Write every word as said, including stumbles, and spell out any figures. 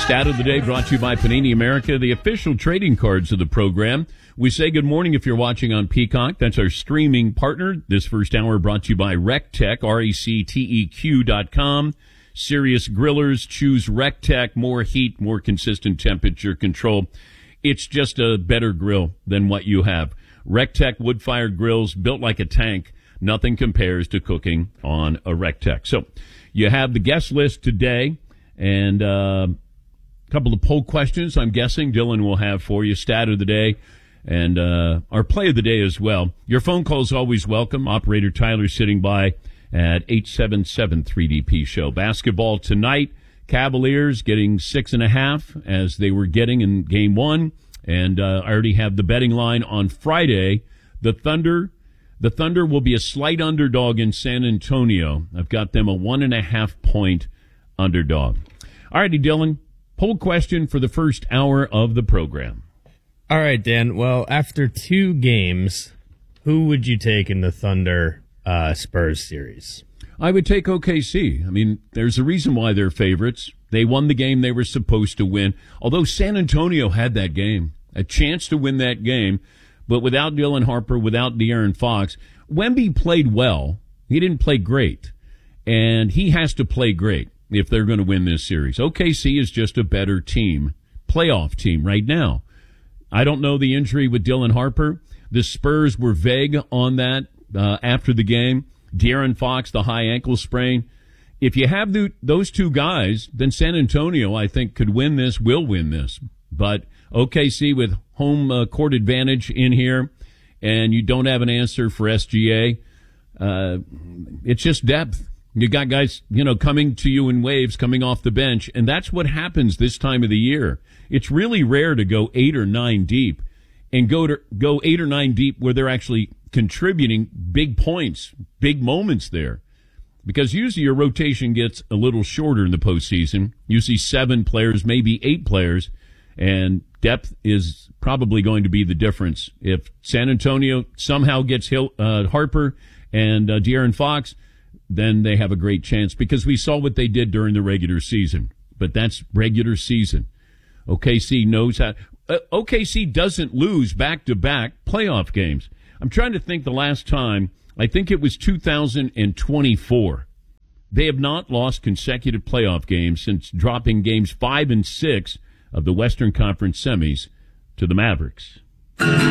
Stat of the day brought to you by Panini America, the official trading cards of the program. We say good morning if you're watching on Peacock. That's our streaming partner. This first hour brought to you by RecTech, R E C T E Q dot com. Serious grillers, choose RecTech. More heat, more consistent temperature control. It's just a better grill than what you have. RecTech wood-fired grills built like a tank. Nothing compares to cooking on a RecTech. So you have the guest list today and uh, a couple of poll questions I'm guessing Dylan will have for you. Stat of the day and uh, our play of the day as well. Your phone call is always welcome. Operator Tyler sitting by at eight seven seven three D P show. Basketball tonight. Cavaliers getting six and a half as they were getting in game one. And uh, I already have the betting line on Friday. The Thunder, the Thunder will be a slight underdog in San Antonio. I've got them a one and a half point underdog. All righty, Dylan. Poll question for the first hour of the program. All right, Dan. Well, after two games, who would you take in the Thunder uh, Spurs series? I would take O K C. I mean, there's a reason why they're favorites. They won the game they were supposed to win. Although San Antonio had that game, a chance to win that game, but without Dylan Harper, without De'Aaron Fox, Wemby played well. He didn't play great, and he has to play great if they're going to win this series. O K C is just a better team, playoff team right now. I don't know the injury with Dylan Harper. The Spurs were vague on that uh, after the game. De'Aaron Fox, the high ankle sprain. If you have the, those two guys, then San Antonio, I think, could win this, will win this. But O K C with home uh, court advantage in here, and you don't have an answer for S G A, uh, it's just depth. You got guys, you know, coming to you in waves, coming off the bench, and that's what happens this time of the year. It's really rare to go eight or nine deep and go to go eight or nine deep where they're actually contributing big points, big moments there. Because usually your rotation gets a little shorter in the postseason. You see seven players, maybe eight players, and depth is probably going to be the difference. If San Antonio somehow gets Hill, uh, Harper and uh, De'Aaron Fox, then they have a great chance because we saw what they did during the regular season. But that's regular season. O K C knows how. Uh, O K C doesn't lose back-to-back playoff games. I'm trying to think the last time. I think it was two thousand twenty-four. They have not lost consecutive playoff games since dropping games five and six of the Western Conference semis to the Mavericks.